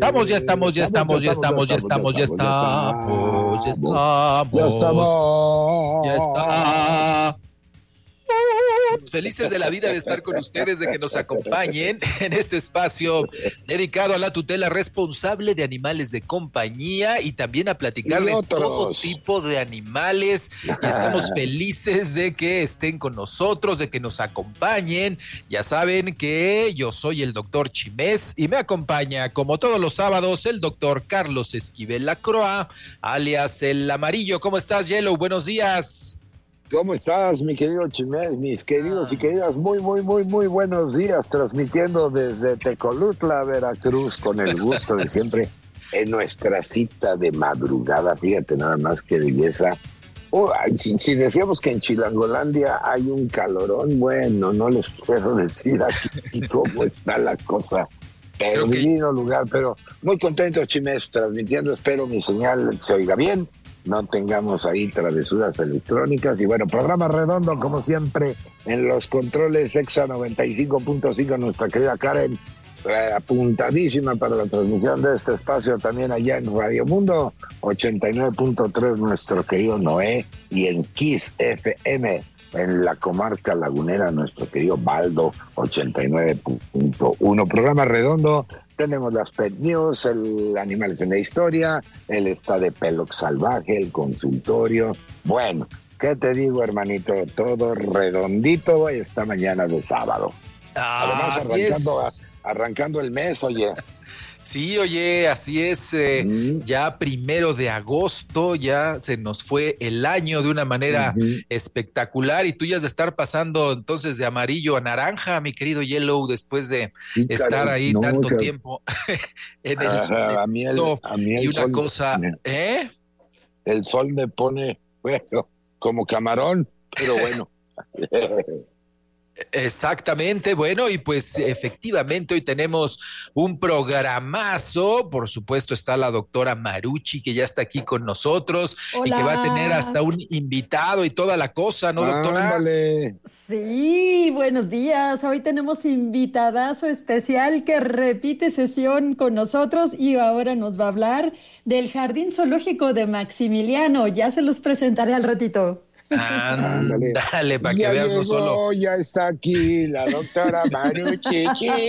estamos. Ya estamos. Ya está. Felices de la vida de estar con ustedes, de que nos acompañen en este espacio dedicado a la tutela responsable de animales de compañía y también a platicar de todo tipo de animales. Y estamos felices de que estén con nosotros, de que nos acompañen. Ya saben que yo soy el doctor Chimés y me acompaña, como todos los sábados, el doctor Carlos Esquivel Lacroix, alias el Amarillo. ¿Cómo estás, Yellow? Buenos días. ¿Cómo estás, mi querido Chimés? Mis queridos y queridas, muy buenos días, transmitiendo desde Tecolutla, Veracruz, con el gusto de siempre, en nuestra cita de madrugada. Fíjate nada más qué belleza. Si decíamos que en Chilangolandia hay un calorón, bueno, no les puedo decir aquí cómo está la cosa. Pero divino lugar, pero muy contento, Chimés, transmitiendo. Espero mi señal se oiga bien, no tengamos ahí travesuras electrónicas. Y bueno, programa redondo como siempre en los controles. Exa 95.5, nuestra querida Karen, apuntadísima para la transmisión de este espacio, también allá en Radio Mundo 89.3 nuestro querido Noé, y en Kiss FM en la comarca lagunera nuestro querido Baldo 89.1. Programa redondo. Tenemos las Pet News, el Animales en la Historia, el Está de Pelox Salvaje, el consultorio. Bueno, ¿qué te digo, hermanito? Todo redondito esta mañana de sábado. Además, arrancando el mes, oye. Sí, oye, así es, ya 1 de agosto, ya se nos fue el año de una manera espectacular, y tú ya has de estar pasando entonces de amarillo a naranja, mi querido Yellow, después de estar ahí tanto tiempo en el sol. Y una sol, cosa, el sol me pone, bueno, como camarón, pero bueno. Exactamente, bueno, y pues efectivamente hoy tenemos un programazo. Por supuesto está la doctora Marucci, que ya está aquí con nosotros. Hola. Y que va a tener hasta un invitado y toda la cosa, ¿no, doctora? Ándale. Sí, buenos días. Hoy tenemos invitadazo especial que repite sesión con nosotros y ahora nos va a hablar del Jardín Zoológico de Maximiliano. Ya se los presentaré al ratito. Dale, para que veas, no solo. Ya está aquí la doctora Marucci.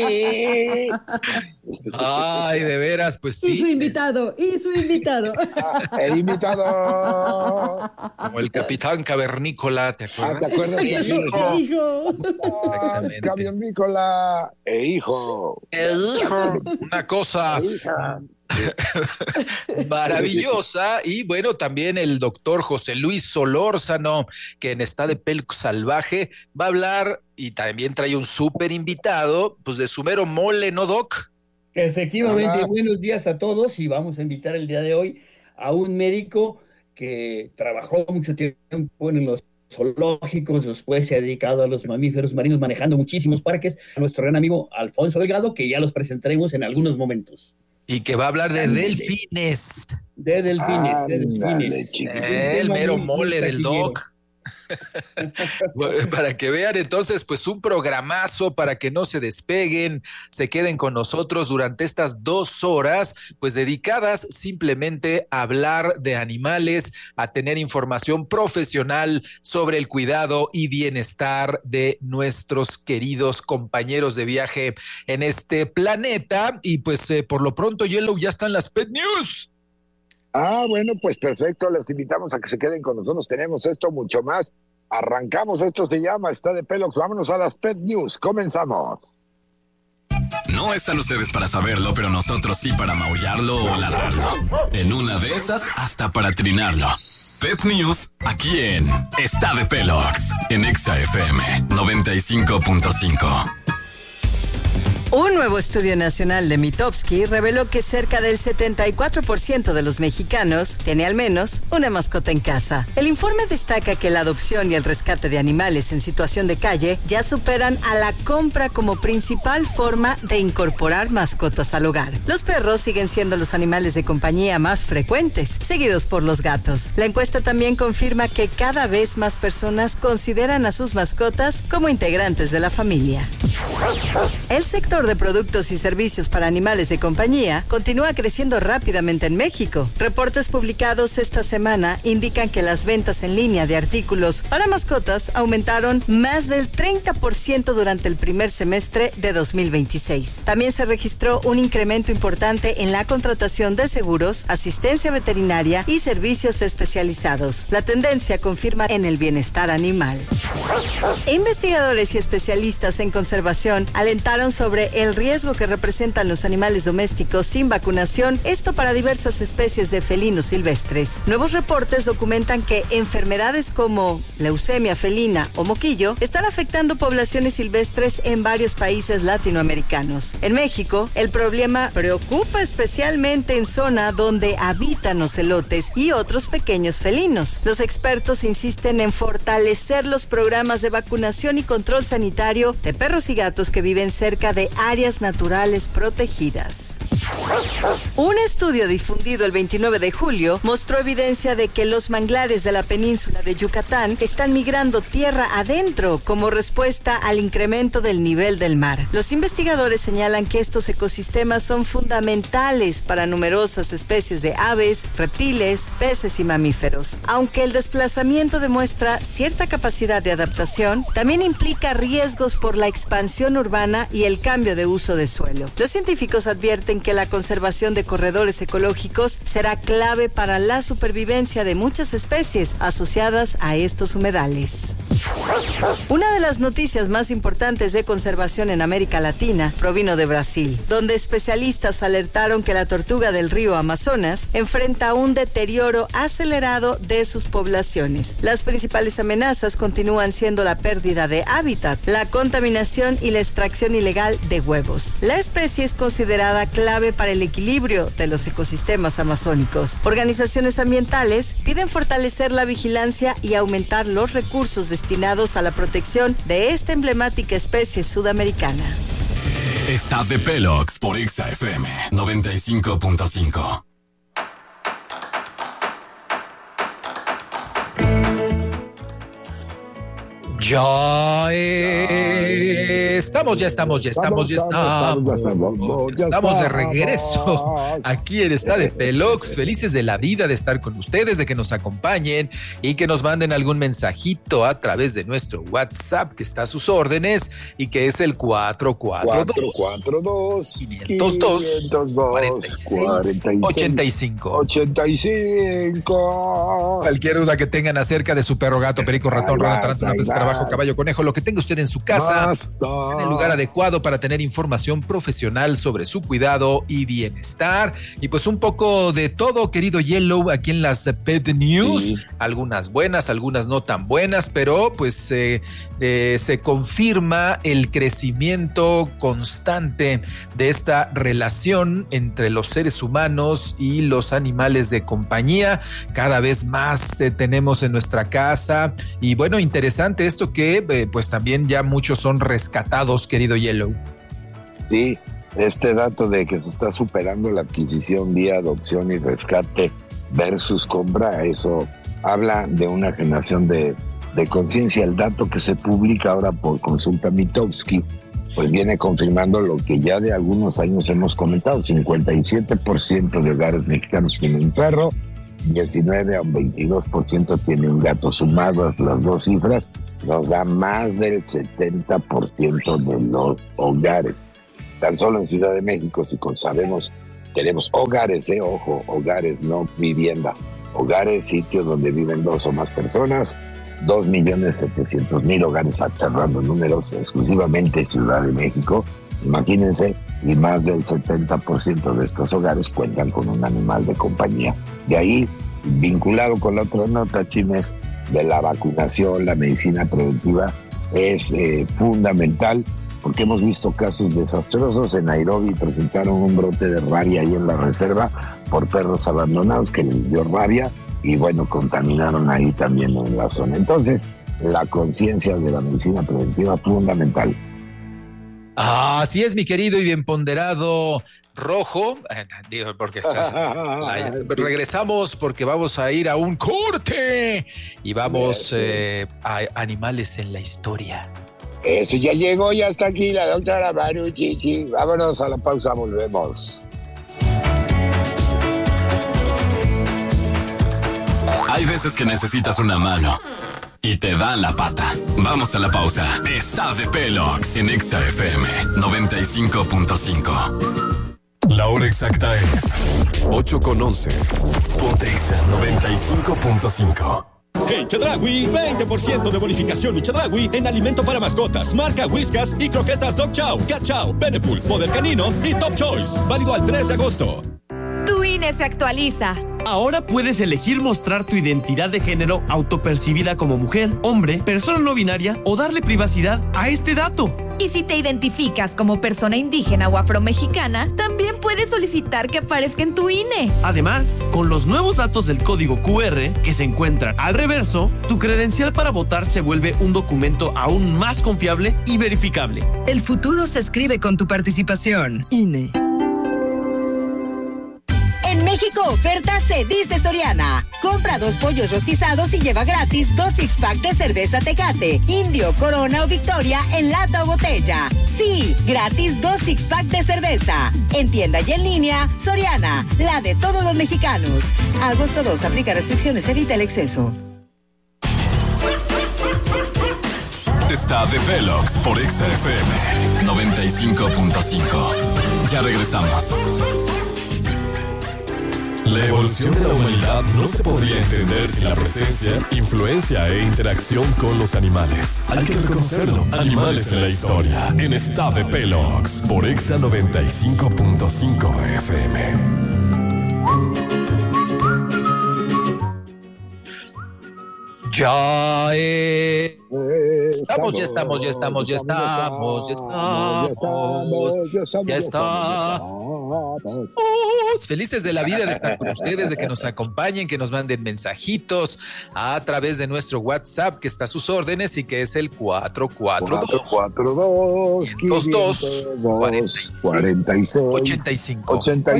Ay, de veras, pues sí. Y su invitado. El invitado. Como el capitán cavernícola, ¿te acuerdas? ¿Te acuerdas? Hijo. Cavernícola e hijo. Una cosa maravillosa. Y bueno, también el doctor José Luis Solórzano, que en Está de Pelox Salvaje va a hablar, y también trae un súper invitado, pues de su mero mole, ¿no, Doc? Efectivamente, buenos días a todos, y vamos a invitar el día de hoy a un médico que trabajó mucho tiempo en los zoológicos, después se ha dedicado a los mamíferos marinos, manejando muchísimos parques, a nuestro gran amigo Alfonso Delgado, que ya los presentaremos en algunos momentos. Y que va a hablar de delfines. De delfines. El mero mole del Doc. Para que vean, entonces, pues un programazo para que no se despeguen, se queden con nosotros durante estas 2 horas, pues dedicadas simplemente a hablar de animales, a tener información profesional sobre el cuidado y bienestar de nuestros queridos compañeros de viaje en este planeta. Y pues por lo pronto, Yellow, ya están las Pet News. Bueno, pues perfecto, les invitamos a que se queden con nosotros, tenemos esto mucho más, arrancamos, esto se llama Está de Pelox, vámonos a las Pet News, comenzamos. No están ustedes para saberlo, pero nosotros sí para maullarlo o ladrarlo, en una de esas hasta para trinarlo. Pet News, aquí en Está de Pelox, en Exa FM 95.5. Un nuevo estudio nacional de Mitofsky reveló que cerca del 74% de los mexicanos tiene al menos una mascota en casa. El informe destaca que la adopción y el rescate de animales en situación de calle ya superan a la compra como principal forma de incorporar mascotas al hogar. Los perros siguen siendo los animales de compañía más frecuentes, seguidos por los gatos. La encuesta también confirma que cada vez más personas consideran a sus mascotas como integrantes de la familia. El sector de productos y servicios para animales de compañía continúa creciendo rápidamente en México. Reportes publicados esta semana indican que las ventas en línea de artículos para mascotas aumentaron más del 30% durante el primer semestre de 2026. También se registró un incremento importante en la contratación de seguros, asistencia veterinaria y servicios especializados. La tendencia confirma en el bienestar animal. Investigadores y especialistas en conservación alentaron sobre el riesgo que representan los animales domésticos sin vacunación, esto para diversas especies de felinos silvestres. Nuevos reportes documentan que enfermedades como leucemia felina o moquillo están afectando poblaciones silvestres en varios países latinoamericanos. En México, el problema preocupa especialmente en zona donde habitan ocelotes y otros pequeños felinos. Los expertos insisten en fortalecer los programas de vacunación y control sanitario de perros y gatos que viven cerca de áreas naturales protegidas. Un estudio difundido el 29 de julio mostró evidencia de que los manglares de la península de Yucatán están migrando tierra adentro como respuesta al incremento del nivel del mar. Los investigadores señalan que estos ecosistemas son fundamentales para numerosas especies de aves, reptiles, peces y mamíferos. Aunque el desplazamiento demuestra cierta capacidad de adaptación, también implica riesgos por la expansión urbana y el cambio de uso de suelo. Los científicos advierten que la conservación de corredores ecológicos será clave para la supervivencia de muchas especies asociadas a estos humedales. Una de las noticias más importantes de conservación en América Latina provino de Brasil, donde especialistas alertaron que la tortuga del río Amazonas enfrenta un deterioro acelerado de sus poblaciones. Las principales amenazas continúan siendo la pérdida de hábitat, la contaminación y la extracción ilegal de huevos. La especie es considerada clave para el equilibrio de los ecosistemas amazónicos. Organizaciones ambientales piden fortalecer la vigilancia y aumentar los recursos destinados a la protección de esta emblemática especie sudamericana. Está de Pelox por Exa FM 95.5. Ya estamos de regreso aquí en Está de Pelox, felices de la vida de estar con ustedes, de que nos acompañen y que nos manden algún mensajito a través de nuestro WhatsApp que está a sus órdenes y que es el 442-502-545. Cualquier duda que tengan acerca de su perro, gato, perico, ratón, rana, tarántula, escarabajo, caballo, conejo, lo que tenga usted en su casa, en el lugar adecuado para tener información profesional sobre su cuidado y bienestar. Y pues un poco de todo, querido Yellow, aquí en las Pet News. Sí. Algunas buenas, algunas no tan buenas, pero pues se confirma el crecimiento constante de esta relación entre los seres humanos y los animales de compañía. Cada vez más tenemos en nuestra casa. Y bueno, interesante esto que pues también ya muchos son rescatados, querido Yellow. Sí, este dato de que se está superando la adquisición vía adopción y rescate versus compra, eso habla de una generación de conciencia. El dato que se publica ahora por Consulta Mitofsky pues viene confirmando lo que ya de algunos años hemos comentado. 57% de hogares mexicanos tienen un perro, 19 a un 22% tienen un gato. Sumadas las dos cifras, nos da más del 70% de los hogares. Tan solo en Ciudad de México, si sabemos, tenemos hogares, ojo, hogares, no vivienda. Hogares, sitios donde viven dos o más personas, 2.700.000 hogares, cerrando números, exclusivamente Ciudad de México. Imagínense, y más del 70% de estos hogares cuentan con un animal de compañía. De ahí, vinculado con la otra nota, Chimes, de la vacunación, la medicina preventiva, es fundamental, porque hemos visto casos desastrosos. En Nairobi presentaron un brote de rabia ahí en la reserva por perros abandonados que les dio rabia y bueno, contaminaron ahí también en la zona. Entonces, la conciencia de la medicina preventiva fundamental. Así es, mi querido y bien ponderado Rojo, digo, porque estás. Sí. Regresamos porque vamos a ir a un corte y vamos a Animales en la Historia. Eso ya llegó, ya está aquí la doctora Maruchichi. Vámonos a la pausa, volvemos. Hay veces que necesitas una mano y te dan la pata. Vamos a la pausa. Está de Pelox en Exa FM 95.5. La hora exacta es 8:11. Ponte Exa 95.5. En Chedraui, 20% de bonificación y Chedraui en alimento para mascotas, marca Whiskas y croquetas Dog Chow, Cat Chow, Benepul, Poder Canino y Top Choice. Válido al 3 de agosto. Tu INE se actualiza. Ahora puedes elegir mostrar tu identidad de género autopercibida como mujer, hombre, persona no binaria o darle privacidad a este dato. Y si te identificas como persona indígena o afromexicana, también puedes solicitar que aparezca en tu INE. Además, con los nuevos datos del código QR que se encuentran al reverso, tu credencial para votar se vuelve un documento aún más confiable y verificable. El futuro se escribe con tu participación. INE. En México, oferta se dice Soriana. Compra 2 pollos rostizados y lleva gratis 2 six-pack de cerveza Tecate, Indio, Corona o Victoria en lata o botella. Sí, gratis 2 six-pack de cerveza. En tienda y en línea, Soriana, la de todos los mexicanos. Agosto 2, aplica restricciones, evita el exceso. Está de Pelox por Exa FM 95.5. Ya regresamos. La evolución de la humanidad no se podría entender sin la presencia, influencia e interacción con los animales. Hay que reconocerlo. Animales en la historia. En Está de Pelox por Exa 95.5 FM. Ya estamos. Felices de la vida de estar con ustedes, de que nos acompañen, que nos manden mensajitos a través de nuestro WhatsApp, que está a sus órdenes y que es el 442 46 85.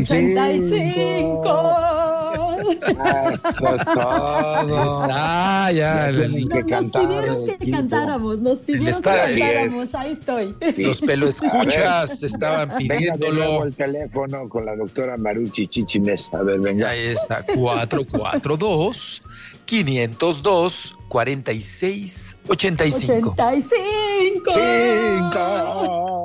Eso es todo. Está, ya. Tienen que cantar. Nos pidieron que cantáramos, ahí estoy. Sí. Los peloescuchas estaban pidiéndolo. El teléfono con la doctora Maruchichi Mesa. A ver, venga. Ahí está, 442 502 46 85. 85.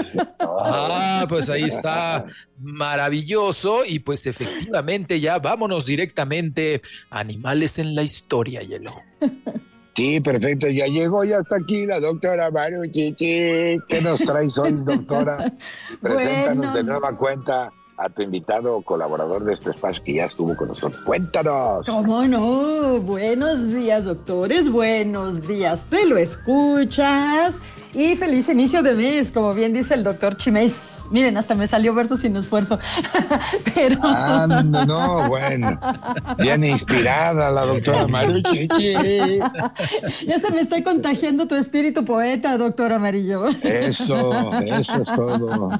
Pues ahí está, maravilloso. Y pues efectivamente ya vámonos directamente a Animales en la Historia, Hielo. Sí, perfecto, ya llegó, ya está aquí la doctora Maruchichi. ¿Qué nos traes hoy, doctora? Preséntanos de nueva cuenta a tu invitado colaborador de este espacio que ya estuvo con nosotros. Cuéntanos. ¿Cómo no? Buenos días, doctores. Buenos días, peloescuchas. Y feliz inicio de mes, como bien dice el doctor Chimés. Miren, hasta me salió verso sin esfuerzo. Pero... no, bueno. Bien inspirada la doctora Maruchichi. Ya se me está contagiando tu espíritu poeta, doctor Amarillo. Eso es todo.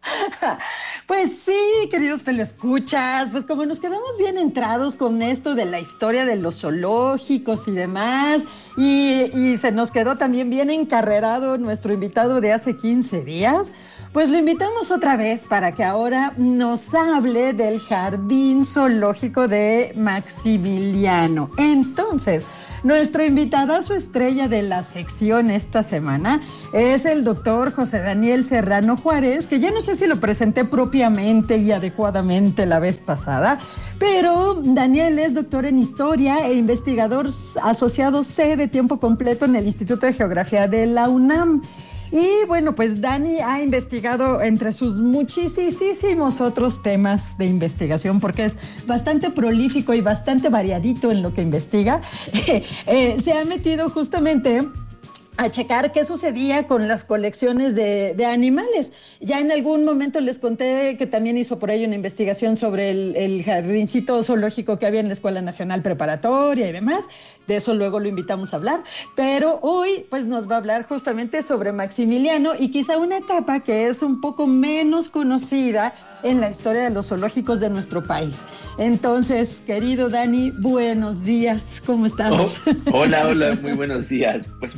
Pues sí, queridos peloescuchas, pues como nos quedamos bien entrados con esto de la historia de los zoológicos y demás, y se nos quedó también bien encarrerado nuestro invitado de hace 15 días, pues lo invitamos otra vez para que ahora nos hable del Jardín Zoológico de Maximiliano. Entonces, nuestro invitadazo estrella de la sección esta semana es el doctor José Daniel Serrano Juárez, que ya no sé si lo presenté propiamente y adecuadamente la vez pasada, pero Daniel es doctor en Historia e investigador asociado C de tiempo completo en el Instituto de Geografía de la UNAM. Y bueno, pues Dani ha investigado entre sus muchísimos otros temas de investigación, porque es bastante prolífico y bastante variadito en lo que investiga. Se ha metido justamente a checar qué sucedía con las colecciones de animales. Ya en algún momento les conté que también hizo por ahí una investigación sobre el jardincito zoológico que había en la Escuela Nacional Preparatoria y demás. De eso luego lo invitamos a hablar. Pero hoy pues nos va a hablar justamente sobre Maximiliano y quizá una etapa que es un poco menos conocida en la historia de los zoológicos de nuestro país. Entonces, querido Dani, buenos días, ¿cómo estás? Hola, muy buenos días. Pues muy bien,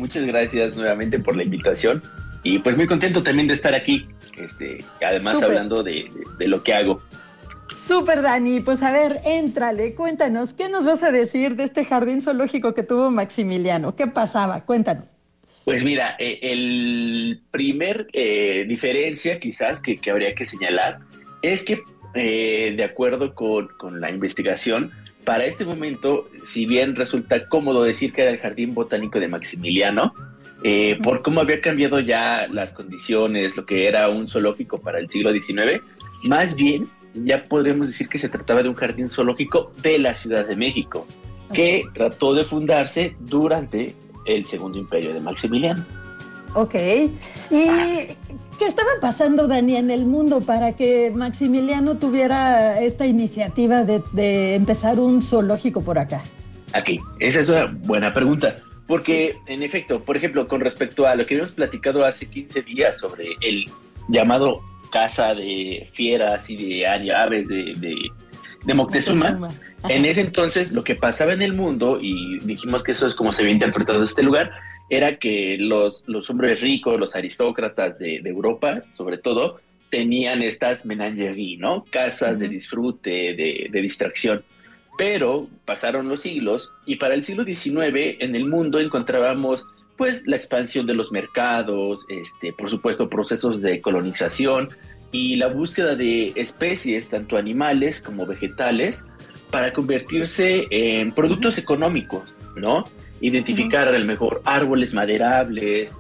muchas gracias nuevamente por la invitación y pues muy contento también de estar aquí, además Super. Hablando de lo que hago. Súper, Dani. Pues a ver, éntrale, cuéntanos, ¿qué nos vas a decir de este jardín zoológico que tuvo Maximiliano? ¿Qué pasaba? Cuéntanos. Pues mira, el primer diferencia quizás que habría que señalar es que de acuerdo con la investigación, para este momento, si bien resulta cómodo decir que era el Jardín Botánico de Maximiliano, por cómo había cambiado ya las condiciones, lo que era un zoológico para el siglo XIX, más bien ya podríamos decir que se trataba de un jardín zoológico de la Ciudad de México, que trató de fundarse durante el Segundo Imperio de Maximiliano. Ok. ¿Y qué estaba pasando, Dani, en el mundo para que Maximiliano tuviera esta iniciativa de empezar un zoológico por acá? Aquí, esa es una buena pregunta, porque en efecto, por ejemplo, con respecto a lo que habíamos platicado hace 15 días sobre el llamado caza de fieras y de aves de Moctezuma, en ese entonces lo que pasaba en el mundo, y dijimos que eso es como se había interpretado este lugar, era que los hombres ricos, los aristócratas de Europa, sobre todo, tenían estas menageries, ¿no? Casas de disfrute, de distracción. Pero pasaron los siglos y para el siglo XIX en el mundo encontrábamos pues la expansión de los mercados, por supuesto procesos de colonización y la búsqueda de especies, tanto animales como vegetales, para convertirse en productos económicos, ¿no? Identificar a lo mejor árboles maderables,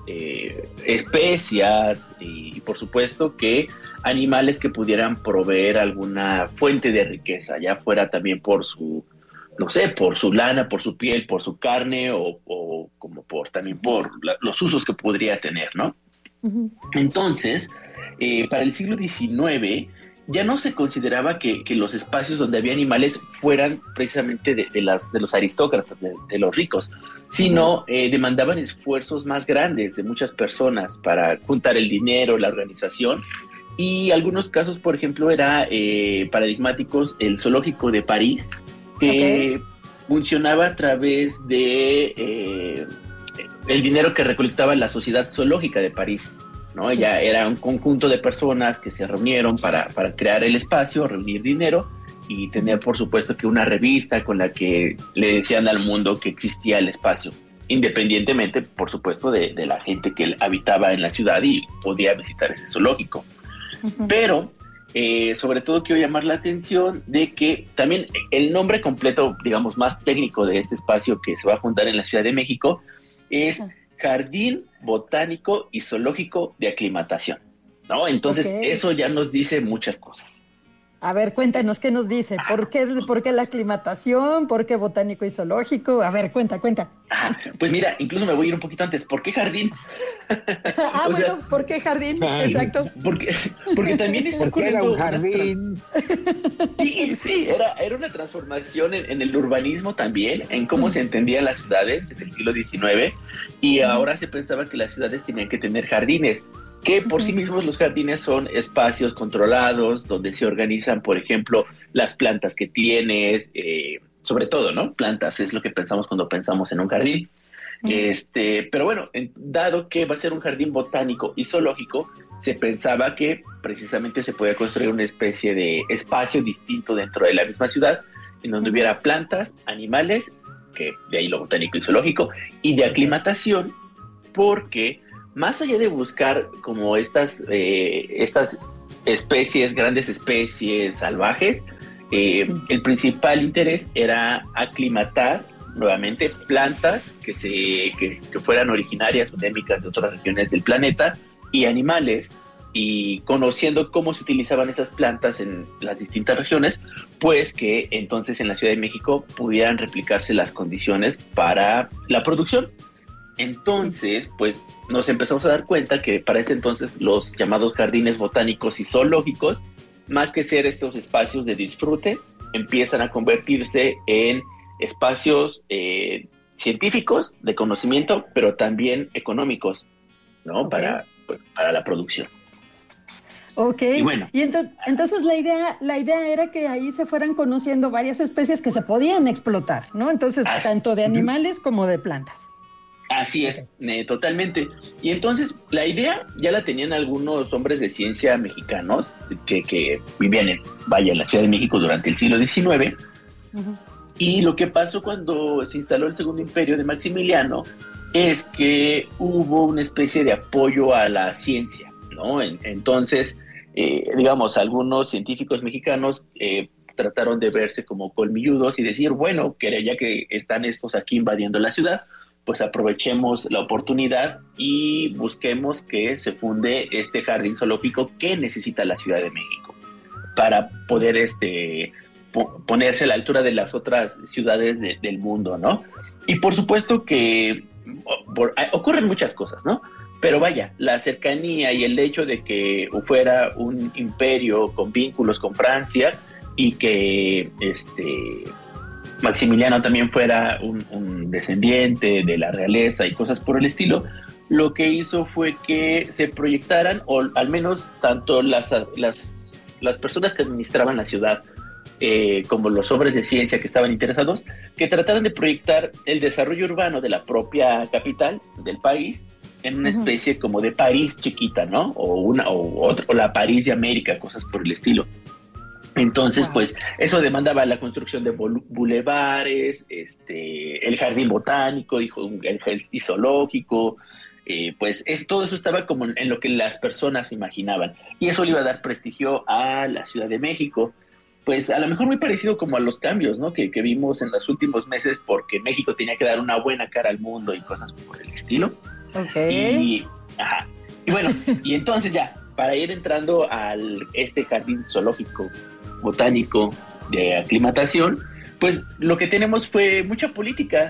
especias y por supuesto que animales que pudieran proveer alguna fuente de riqueza, ya fuera también por su, no sé, por su lana, por su piel, por su carne o como también por los usos que podría tener, ¿no? Entonces, para el siglo XIX ya no se consideraba que los espacios donde había animales fueran precisamente de los aristócratas, de los ricos, sino demandaban esfuerzos más grandes de muchas personas para juntar el dinero, la organización, y algunos casos, por ejemplo, era paradigmáticos el zoológico de París, que funcionaba a través de el dinero que recolectaba la Sociedad Zoológica de París, ¿no? Ya era un conjunto de personas que se reunieron para crear el espacio, reunir dinero y tener, por supuesto, que una revista con la que le decían al mundo que existía el espacio, independientemente, por supuesto, de la gente que habitaba en la ciudad y podía visitar ese zoológico. Pero, sobre todo, quiero llamar la atención de que también el nombre completo, digamos, más técnico de este espacio que se va a fundar en la Ciudad de México es Jardín Botánico y Zoológico de Aclimatación, ¿no? Entonces, eso ya nos dice muchas cosas. A ver, cuéntanos, ¿qué nos dice? ¿Por qué la aclimatación? ¿Por qué botánico y zoológico? A ver, cuenta. Pues mira, incluso me voy a ir un poquito antes. ¿Por qué jardín? Bueno, ¿por qué jardín? Exacto. Porque también está ocurriendo... Era un jardín. Sí, era una transformación en el urbanismo también, en cómo se entendían las ciudades en el siglo XIX, y ahora se pensaba que las ciudades tenían que tener jardines, que por sí mismos los jardines son espacios controlados donde se organizan, por ejemplo, las plantas que tienes, sobre todo, ¿no? Plantas es lo que pensamos cuando pensamos en un jardín. Pero bueno, dado que va a ser un jardín botánico y zoológico, se pensaba que precisamente se podía construir una especie de espacio distinto dentro de la misma ciudad, en donde hubiera plantas, animales, que de ahí lo botánico y zoológico, y de aclimatación, porque más allá de buscar como estas especies, grandes especies salvajes, el principal interés era aclimatar nuevamente plantas que fueran originarias o endémicas de otras regiones del planeta y animales, y conociendo cómo se utilizaban esas plantas en las distintas regiones, pues que entonces en la Ciudad de México pudieran replicarse las condiciones para la producción. Entonces, pues nos empezamos a dar cuenta que para este entonces los llamados jardines botánicos y zoológicos, más que ser estos espacios de disfrute, empiezan a convertirse en espacios científicos, de conocimiento, pero también económicos, ¿no? Para la producción. Y bueno. Y entonces la idea era que ahí se fueran conociendo varias especies que se podían explotar, ¿no? Entonces, tanto de animales como de plantas. Así es, totalmente. Y entonces la idea ya la tenían algunos hombres de ciencia mexicanos que vivían en la Ciudad de México durante el siglo XIX. Uh-huh. Y lo que pasó cuando se instaló el Segundo Imperio de Maximiliano es que hubo una especie de apoyo a la ciencia, ¿no? Entonces, digamos, algunos científicos mexicanos trataron de verse como colmilludos y decir, bueno, que ya que están estos aquí invadiendo la ciudad, pues aprovechemos la oportunidad y busquemos que se funde este jardín zoológico que necesita la Ciudad de México para poder ponerse a la altura de las otras ciudades del mundo, ¿no? Y por supuesto que ocurren muchas cosas, ¿no? Pero vaya, la cercanía y el hecho de que fuera un imperio con vínculos con Francia y que Maximiliano también fuera un descendiente de la realeza y cosas por el estilo, lo que hizo fue que se proyectaran, o al menos tanto las personas que administraban la ciudad como los hombres de ciencia que estaban interesados, que trataran de proyectar el desarrollo urbano de la propia capital del país en una especie como de París chiquita, ¿no? O la París de América, cosas por el estilo. Entonces, pues, eso demandaba la construcción de bulevares, el jardín botánico, el zoológico, todo eso estaba como en lo que las personas imaginaban. Y eso le iba a dar prestigio a la Ciudad de México. Pues a lo mejor muy parecido como a los cambios, ¿no? Que vimos en los últimos meses, porque México tenía que dar una buena cara al mundo y cosas por el estilo. Okay. Y bueno, y entonces ya, para ir entrando este jardín zoológico botánico de aclimatación, pues lo que tenemos fue mucha política.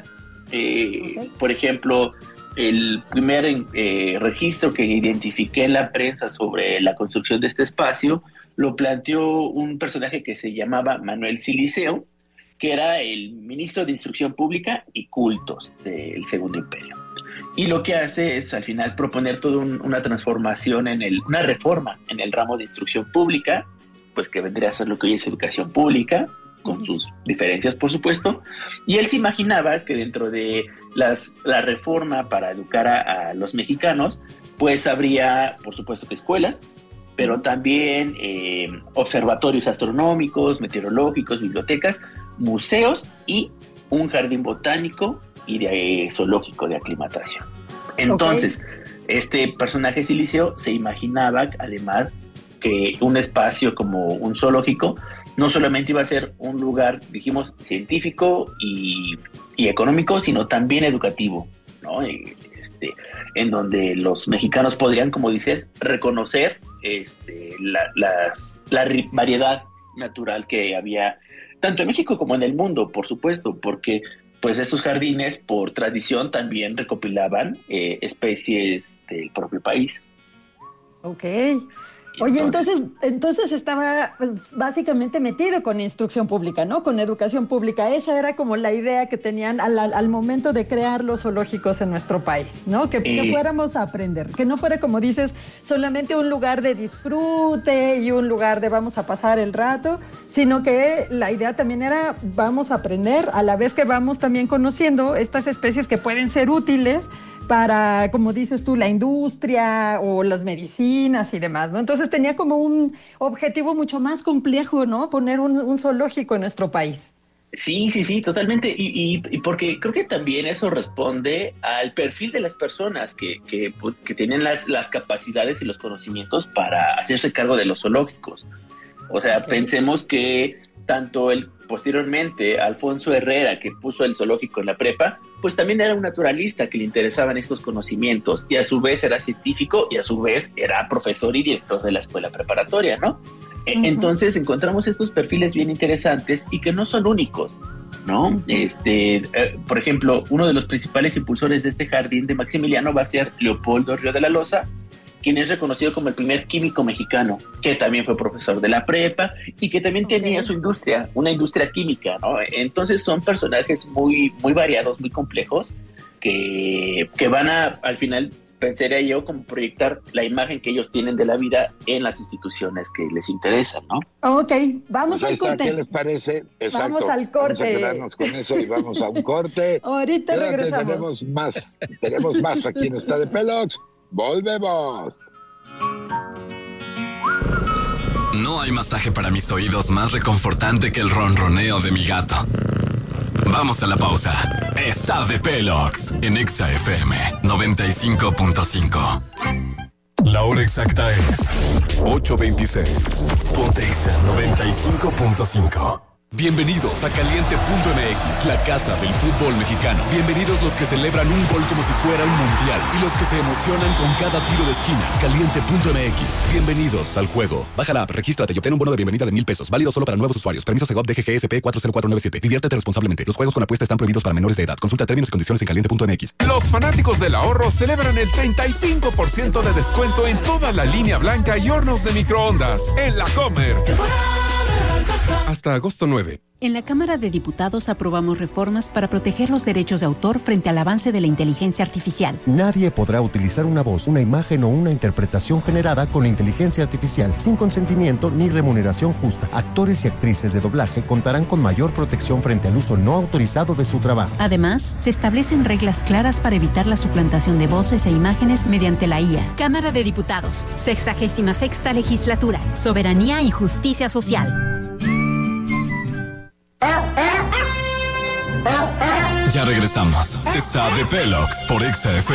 Por ejemplo, el primer registro que identifiqué en la prensa sobre la construcción de este espacio lo planteó un personaje que se llamaba Manuel Siliceo, que era el ministro de Instrucción Pública y Cultos del Segundo Imperio. Y lo que hace es al final proponer toda una transformación, una reforma en el ramo de instrucción pública, pues que vendría a ser lo que hoy es educación pública, con sus diferencias, por supuesto. Y él se imaginaba que dentro de la reforma para educar a los mexicanos, pues habría, por supuesto, que escuelas, pero también observatorios astronómicos, meteorológicos, bibliotecas, museos y un jardín botánico y de zoológico de aclimatación. Entonces, este personaje Siliceo se imaginaba, además, que un espacio como un zoológico no solamente iba a ser un lugar, dijimos, científico y económico, sino también educativo, ¿no? En donde los mexicanos podrían, como dices, reconocer la variedad natural que había tanto en México como en el mundo, por supuesto, porque pues estos jardines por tradición también recopilaban especies del propio país. Ok. Oye, entonces estaba pues, básicamente metido con instrucción pública, ¿no? Con educación pública. Esa era como la idea que tenían al momento de crear los zoológicos en nuestro país, ¿no? Que fuéramos a aprender, que no fuera, como dices, solamente un lugar de disfrute y un lugar de vamos a pasar el rato, sino que la idea también era vamos a aprender a la vez que vamos también conociendo estas especies que pueden ser útiles para, como dices tú, la industria o las medicinas y demás, ¿no? Entonces tenía como un objetivo mucho más complejo, ¿no? Poner un zoológico en nuestro país. Sí, totalmente. Y porque creo que también eso responde al perfil de las personas que tienen las capacidades y los conocimientos para hacerse cargo de los zoológicos. O sea, pensemos que tanto posteriormente Alfonso Herrera, que puso el zoológico en la prepa, pues también era un naturalista que le interesaban estos conocimientos y a su vez era científico y a su vez era profesor y director de la escuela preparatoria, ¿no? Entonces encontramos estos perfiles bien interesantes y que no son únicos, ¿no? Por ejemplo, uno de los principales impulsores de este jardín de Maximiliano va a ser Leopoldo Río de la Loza, quien es reconocido como el primer químico mexicano, que también fue profesor de la prepa y que también tenía su industria, una industria química, ¿no? Entonces son personajes muy, muy variados, muy complejos, que van a, al final, pensaría yo como proyectar la imagen que ellos tienen de la vida en las instituciones que les interesan, ¿no? Ok, vamos al corte. ¿Qué les parece? Exacto. Vamos al corte. Vamos a quedarnos con eso y vamos a un corte. Ahorita regresamos. Tenemos más aquí en Está de Pelos. Volvemos. No hay masaje para mis oídos más reconfortante que el ronroneo de mi gato. Vamos a la pausa. Está de Pelox en Exa FM 95.5. La hora exacta es 8:26. Ponte Exa 95.5. Bienvenidos a Caliente.mx, la casa del fútbol mexicano. Bienvenidos los que celebran un gol como si fuera un mundial y los que se emocionan con cada tiro de esquina. Caliente.mx, bienvenidos al juego. Baja la app, regístrate y obtén un bono de bienvenida de $1,000. Válido solo para nuevos usuarios. Permiso Segov DGGSP 40497. Diviértete responsablemente. Los juegos con apuesta están prohibidos para menores de edad. Consulta términos y condiciones en Caliente.mx. Los fanáticos del ahorro celebran el 35% de descuento en toda la línea blanca y hornos de microondas en La Comer. Hasta agosto 9. En la Cámara de Diputados aprobamos reformas para proteger los derechos de autor frente al avance de la inteligencia artificial. Nadie podrá utilizar una voz, una imagen o una interpretación generada con inteligencia artificial sin consentimiento ni remuneración justa. Actores y actrices de doblaje contarán con mayor protección frente al uso no autorizado de su trabajo. Además, se establecen reglas claras para evitar la suplantación de voces e imágenes mediante la IA. Cámara de Diputados, 66ª Legislatura, Soberanía y Justicia Social. Ya regresamos. Está de Pelox por Exa FM.